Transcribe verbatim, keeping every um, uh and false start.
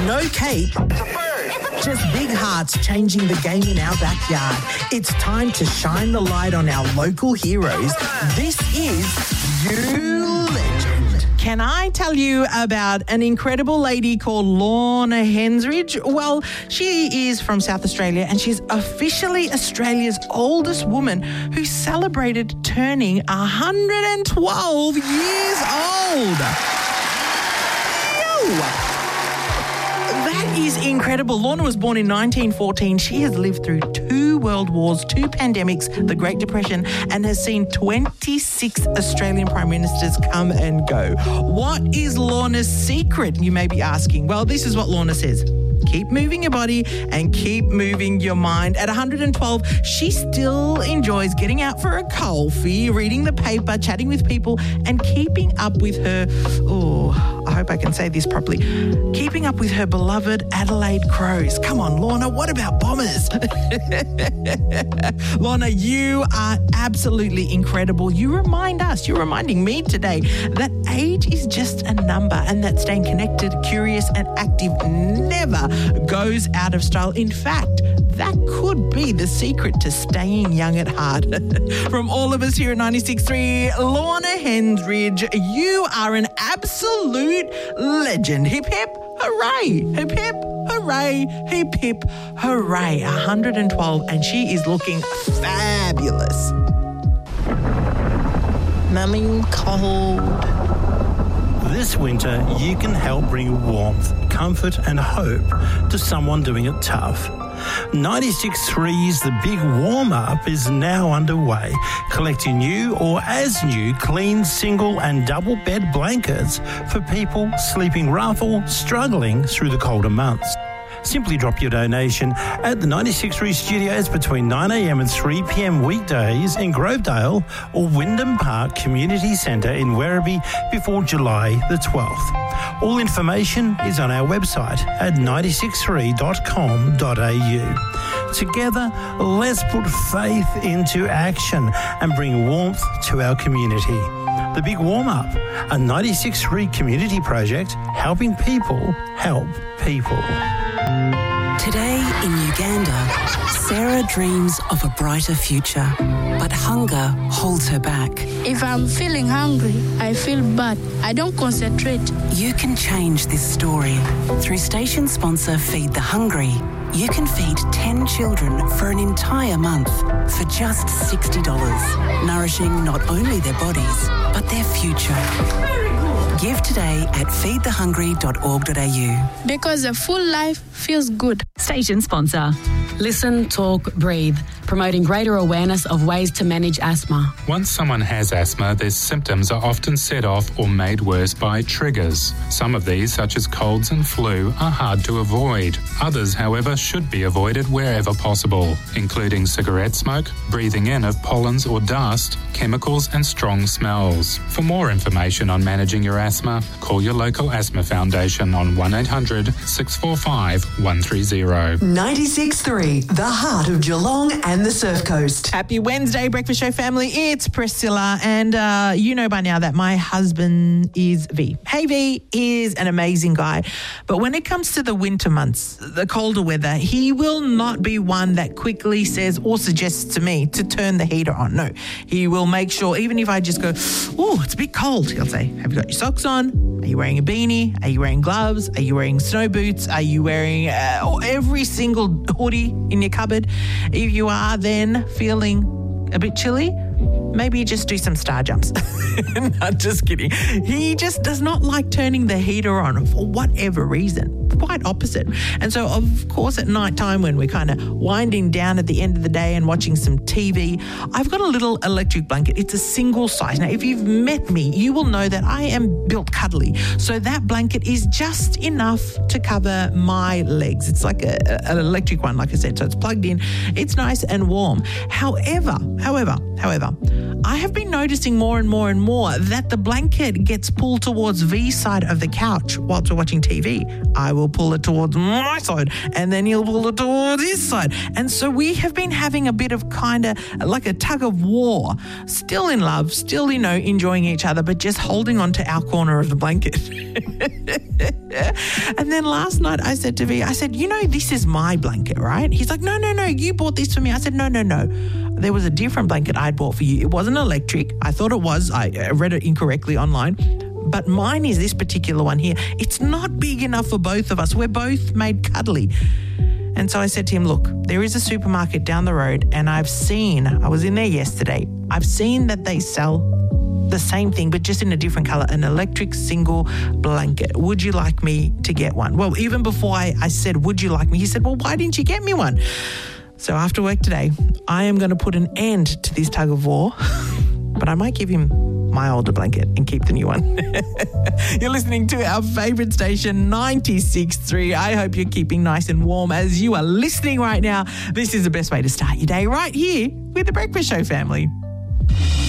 No cape, just big hearts changing the game in our backyard. It's time to shine the light on our local heroes. This is You Legend. Can I tell you about an incredible lady called Lorna Hensridge? Well, she is from South Australia and she's officially Australia's oldest woman who celebrated turning one hundred twelve years old. Yo! That is incredible. Lorna was born in nineteen fourteen. She has lived through two world wars, two pandemics, the Great Depression, and has seen twenty-six Australian Prime Ministers come and go. What is Lorna's secret, you may be asking? Well, this is what Lorna says. Keep moving your body and keep moving your mind. At one hundred twelve, she still enjoys getting out for a coffee, reading the paper, chatting with people, and keeping up with her, oh, I hope I can say this properly, keeping up with her beloved Adelaide Crows. Come on, Lorna, what about Bombers? Lorna, you are absolutely incredible. You remind us, you're reminding me today that age is just a number and that staying connected, curious, and active never goes out of style. In fact, that could be the secret to staying young at heart. From all of us here at ninety-six point three, Lorna Hensridge, you are an absolute legend. Hip hip, hooray! Hip hip, hooray! Hip hip, hooray! one hundred twelve, and she is looking fabulous. Mummy, I'm cold. This winter, you can help bring warmth, comfort and hope to someone doing it tough. ninety-six point three's The Big Warm-Up is now underway, collecting new or as new clean single and double bed blankets for people sleeping rough or struggling through the colder months. Simply drop your donation at the ninety-six point three studios between nine a.m. and three p.m. weekdays in Grovedale or Wyndham Park Community Centre in Werribee before July the twelfth. All information is on our website at ninety-six three dot com dot a u. Together, let's put faith into action and bring warmth to our community. The Big Warm-Up, a ninety-six point three community project helping people help people. Today in Uganda, Sarah dreams of a brighter future, but hunger holds her back. If I'm feeling hungry, I feel bad. I don't concentrate. You can change this story. Through station sponsor Feed the Hungry, you can feed ten children for an entire month for just sixty dollars, nourishing not only their bodies, but their future. Give today at feed the hungry dot org dot a u. Because a full life feels good. Station sponsor. Listen, talk, breathe. Promoting greater awareness of ways to manage asthma. Once someone has asthma, their symptoms are often set off or made worse by triggers. Some of these, such as colds and flu, are hard to avoid. Others, however, should be avoided wherever possible, including cigarette smoke, breathing in of pollens or dust, chemicals and strong smells. For more information on managing your asthma, call your local asthma foundation on one eight hundred six four five one three zero. ninety-six point three, the heart of Geelong and the Surf Coast. Happy Wednesday, Breakfast Show family. It's Priscilla, and uh, you know by now that my husband is V. Hey, V is an amazing guy, but when it comes to the winter months, the colder weather, he will not be one that quickly says or suggests to me to turn the heater on. No, he will make sure, even if I just go, oh, it's a bit cold, he'll say, have you got your socks on? Are you wearing a beanie? Are you wearing gloves? Are you wearing snow boots? Are you wearing uh, every single hoodie in your cupboard? If you are then feeling a bit chilly, maybe just do some star jumps. Not just kidding. He just does not like turning the heater on for whatever reason. Quite opposite. And so, of course, at night time when we're kind of winding down at the end of the day and watching some T V, I've got a little electric blanket. It's a single size. Now, if you've met me, you will know that I am built cuddly. So that blanket is just enough to cover my legs. It's like a, a, an electric one, like I said. So it's plugged in. It's nice and warm. However, however, however, I have been noticing more and more and more that the blanket gets pulled towards V's side of the couch whilst we're watching T V. I will pull it towards my side and then he'll pull it towards his side. And so we have been having a bit of kind of like a tug of war, still in love, still, you know, enjoying each other, but just holding on to our corner of the blanket. And then last night I said to V, I said, you know, this is my blanket, right? He's like, no, no, no, you bought this for me. I said, no, no, no. There was a different blanket I'd bought for you. It wasn't electric. I thought it was. I read it incorrectly online. But mine is this particular one here. It's not big enough for both of us. We're both made cuddly. And so I said to him, look, there is a supermarket down the road and I've seen, I was in there yesterday, I've seen that they sell the same thing, but just in a different colour, an electric single blanket. Would you like me to get one? Well, even before I, I said, would you like me? He said, well, why didn't you get me one? So after work today, I am going to put an end to this tug of war, but I might give him my older blanket and keep the new one. You're listening to our favourite station, ninety-six point three. I hope you're keeping nice and warm as you are listening right now. This is the best way to start your day right here with the Breakfast Show family.